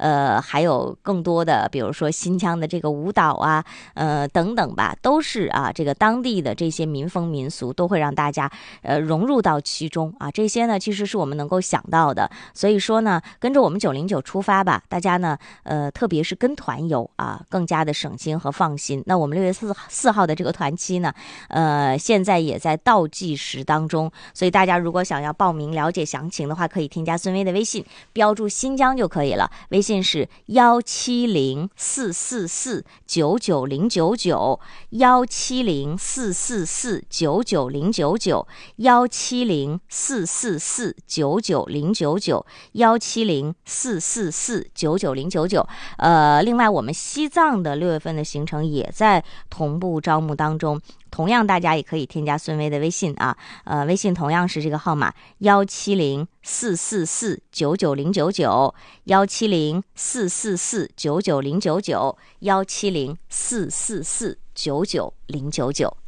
还有更多的，比如说新疆的这个舞蹈啊，等等吧，都是啊，这个当地的这些民风民俗都会让大家融入到其中啊。这些呢，其实是我们能够想到的。所以说呢，跟着我们909出发吧，大家呢，特别是跟团游啊，更加的省心和放心。那我们6月4号的这个团期呢，现在也在倒计时当中，所以大家如果想要报名了解详情的话，可以添加孙威的微信，标注新疆就可以了。微信是17044999170，17044999099，17044999099。另外我们西藏的6月份的行程也在同步招募当中，同样大家也可以添加孙威的微信啊，微信同样是这个号码17044499099，17044999099，17044999099。